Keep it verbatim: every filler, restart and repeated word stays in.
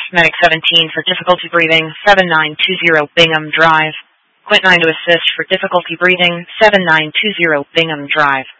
Medic seventeen for difficulty breathing, seven nine two zero Bingham Drive. Quint nine to assist for difficulty breathing, seven nine two zero Bingham Drive.